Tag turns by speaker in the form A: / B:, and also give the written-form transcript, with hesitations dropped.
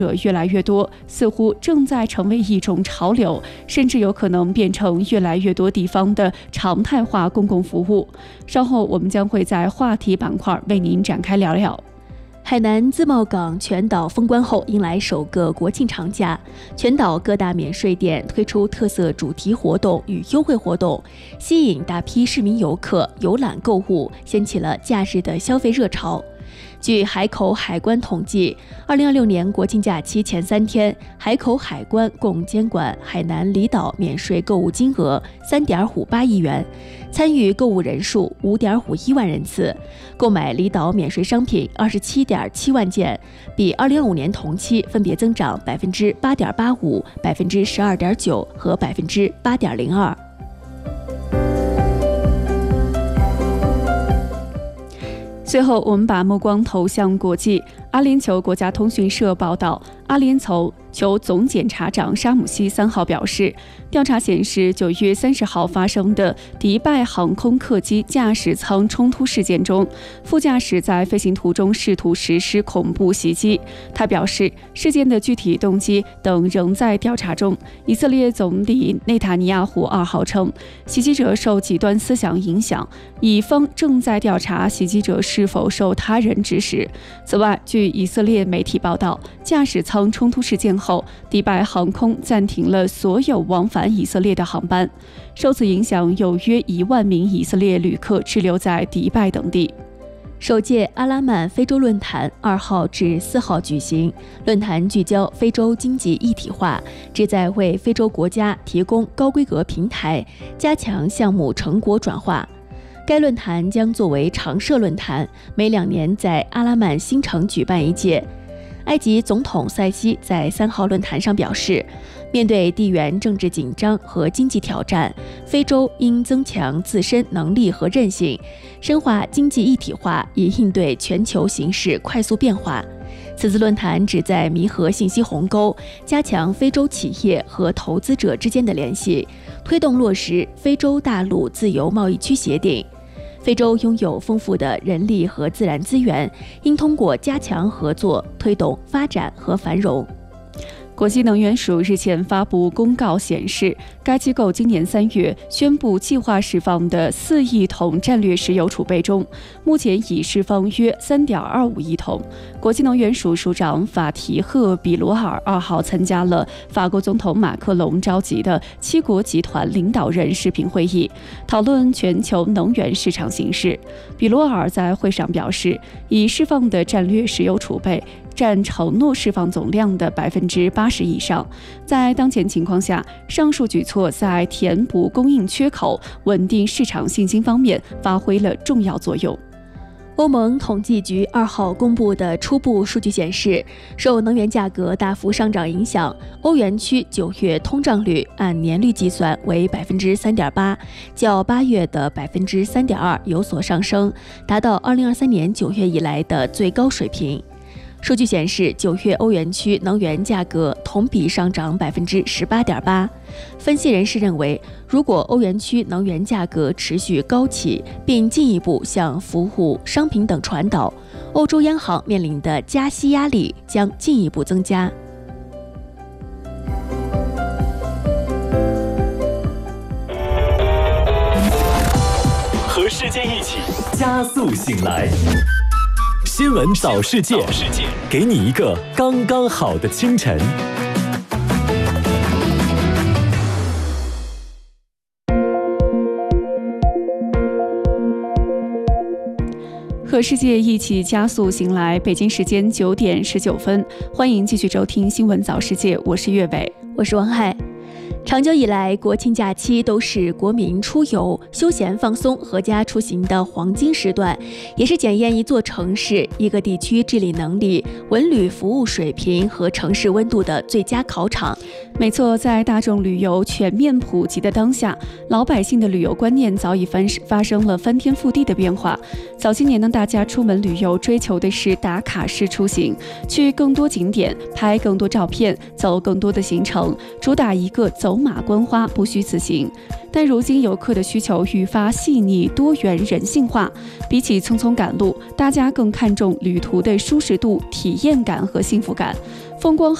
A: 者越来越多，似乎正在成为一种潮流，甚至有可能变成越来越多地方的常态化公共服务。稍后我们将会在话题板块为您展开聊聊。
B: 海南自贸港全岛封关后，迎来首个国庆长假，全岛各大免税店推出特色主题活动与优惠活动，吸引大批市民游客游览购物，掀起了假日的消费热潮。据海口海关统计，2026年国庆假期前3天，海口海关共监管海南离岛免税购物金额3.58亿元，参与购物人数5.51万人次，购买离岛免税商品27.7万件，比2025年同期分别增长8.85%、12.9%和8.02%。
A: 最后，我们把目光投向国际。阿联酋国家通讯社报道，阿联酋总检察长沙姆西3号表示，调查显示9月30号发生的迪拜航空客机驾驶舱冲突事件中，副驾驶在飞行途中试图实施恐怖袭击。他表示，事件的具体动机等仍在调查中。以色列总理内塔尼亚胡2号称，袭击者受极端思想影响，以方正在调查袭击者是否受他人指使。此外，据以色列媒体报道，驾驶舱冲突事件后，迪拜航空暂停了所有往返以色列的航班，受此影响，有约1万名以色列旅客滞留在迪拜等地。
B: 首届阿拉曼非洲论坛2号至4号举行，论坛聚焦非洲经济一体化，旨在为非洲国家提供高规格平台，加强项目成果转化。该论坛将作为常设论坛，每2年在阿拉曼新城举办一届。埃及总统塞西在3号论坛上表示，面对地缘政治紧张和经济挑战，非洲应增强自身能力和韧性，深化经济一体化，以应对全球形势快速变化。此次论坛旨在弥合信息鸿沟，加强非洲企业和投资者之间的联系，推动落实非洲大陆自由贸易区协定。非洲拥有丰富的人力和自然资源，应通过加强合作，推动发展和繁荣。
A: 国际能源署日前发布公告显示，该机构今年3月宣布计划释放的4亿桶战略石油储备中，目前已释放约3.25亿桶。国际能源署署长法提赫·比罗尔2号参加了法国总统马克龙召集的7国集团领导人视频会议，讨论全球能源市场形势。比罗尔在会上表示，已释放的战略石油储备占承诺释放总量的80%以上。在当前情况下，上述举措在填补供应缺口、稳定市场信心方面发挥了重要作用。
B: 欧盟统计局2号公布的初步数据显示，受能源价格大幅上涨影响，欧元区9月通胀率按年率计算为 3.8%， 较8月的 3.2% 有所上升，达到2023年9月以来的最高水平。数据显示，9月欧元区能源价格同比上涨 18.8%。分析人士认为，如果欧元区能源价格持续高企，并进一步向服务、商品等传导，欧洲央行面临的加息压力将进一步增加。
C: 和世界一起加速醒来。新闻早世界，给你一个刚刚好的清晨。
A: 和世界一起加速醒来，北京时间9点19分，欢迎继续收听新闻早世界，我是岳伟，
B: 我是王海。长久以来，国庆假期都是国民出游、休闲放松、阖家出行的黄金时段，也是检验一座城市、一个地区治理能力、文旅服务水平和城市温度的最佳考场。
A: 没错，在大众旅游全面普及的当下，老百姓的旅游观念早已发生了翻天覆地的变化。早些年呢，大家出门旅游追求的是打卡式出行，去更多景点，拍更多照片，走更多的行程，主打一个走马观花，不虚此行。但如今游客的需求愈发细腻、多元、人性化，比起匆匆赶路，大家更看重旅途的舒适度、体验感和幸福感。 风光